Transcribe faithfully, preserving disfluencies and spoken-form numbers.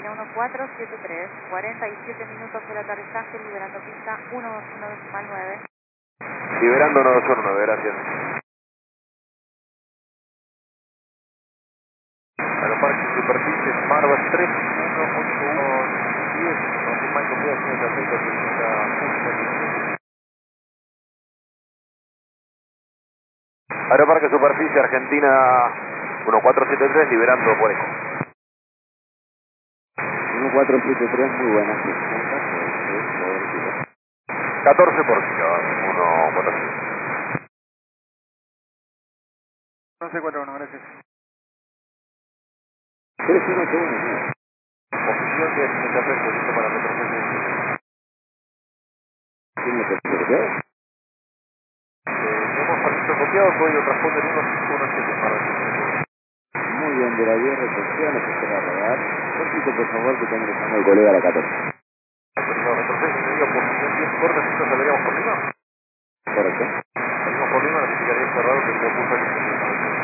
Argentina uno cuatro siete tres, cuarenta y siete minutos del aterrizaje, liberando pista uno dos uno decimal nueve. Liberando uno dos uno nueve, gracias. Aeroparque Superficie, Marva tres uno ocho uno diez, confirmando que hace el aceite de Aeroparque Superficie, Argentina uno cuatro siete tres, liberando por eco. uno cuatro siete tres, muy buena. catorce por kilo, uno cuatro siete. once cuarenta y uno, gracias. tres uno ocho uno. Posición de setenta y tres, listo para retroceder. ¿Tiene que ser qué? Hemos partido copiado, código transporte uno cinco uno siete para retroceder. Muy bien, de la diez recepción, nos espera rodar. Repito, por favor, que tengo el colega a la catorce. Autorizado retroceso, me digo posición diez corta, si nos saldríamos por Lima. Correcto. Salimos por Lima, notificaría cerrado que se ocupa el